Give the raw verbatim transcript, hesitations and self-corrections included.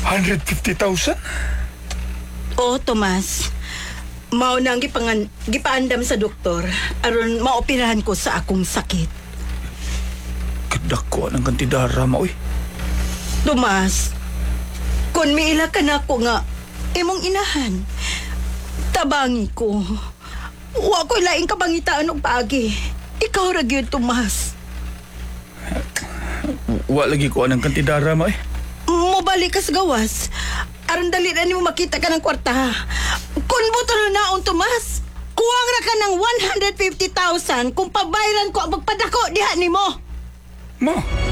one hundred fifty thousand? Oo, Tomas. Mao na ang gipangan, gipaandam sa doktor aron maoperahan ko sa akong sakit. Kadako ng kantidara mo, uy. Tomas, kung miila ka na ako nga, imong inahan, tabangi ko. Wa ko'y laing kabangitaan og pagi. Ikaw ra gyud, Tomas. Wa lagi ko ng kantidara mo, eh. Mobalik ka sa gawas. Aron dali na nimo makita ka ng kwarta. Kung buto na naon, Tomas, kuwang ra ka ng one hundred fifty thousand kung pabayran ko ang pagpadako diha nimo. Mo,